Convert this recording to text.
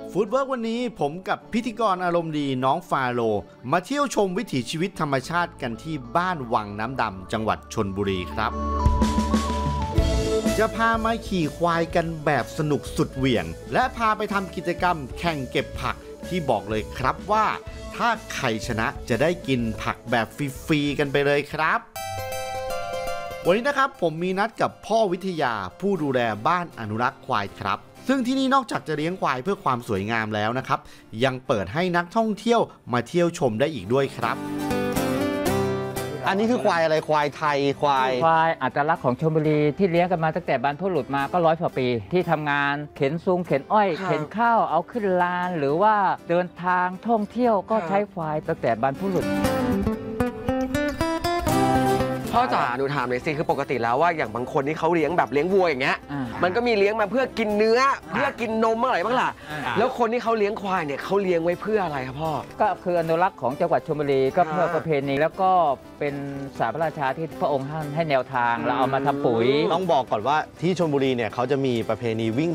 ฟู้ดเวิร์กวันนี้ผมกับพิธีกรอารมณ์ดีน้องฟาโลมาเที่ยวชมวิถีชีวิตธรรมชาติกันที่บ้านวังน้ำดำจังหวัดชลบุรีครับจะพามาขี่ควายกันแบบสนุกสุดเหวี่ยงและพาไปทำกิจกรรมแข่งเก็บผักที่บอกเลยครับว่าถ้าใครชนะจะได้กินผักแบบฟรีๆกันไปเลยครับวันนี้นะครับผมมีนัดกับพ่อวิทยาผู้ดูแลบ้านอนุรักษ์ควายครับซึ่งที่นี่นอกจากจะเลี้ยงควายเพื่อความสวยงามแล้วนะครับยังเปิดให้นักท่องเที่ยวมาเที่ยวชมได้อีกด้วยครับอันนี้คือควายอะไรควายไทยควายอัตลักษณ์ของชลบุรีที่เลี้ยงกันมาตั้งแต่บรรพบุรุษมาก็100 กว่าปีที่ทำงานเข็นซุงเข็นอ้อยเข็นข้าวเอาขึ้นลานหรือว่าเดินทางท่องเที่ยวก็ใช้ควายตั้งแต่บรรพบุรุษพ่อจ๋าหนูถามหน่อยสิคือปกติแล้วว่าอย่างบางคนที่เขาเลี้ยงแบบเลี้ยงวัวอย่างเงี้ยมันก็มีเลี้ยงมาเพื่อกินเนื้อเพื่อกินนมอะไรบ้างล่ะแล้วคนที่เขาเลี้ยงควายเนี่ยเขาเลี้ยงไว้เพื่ออะไรครับพ่อก็คืออนุรักษ์ของจังหวัดชลบุรีก็เพื่อประเพณีแล้วก็เป็นสารพระราชาที่พระองค์ท่านให้แนวทางเราเอามาทำปุ๋ยต้องบอกก่อนว่าที่ชลบุรีเนี่ยเขาจะมีประเพณีวิ่ง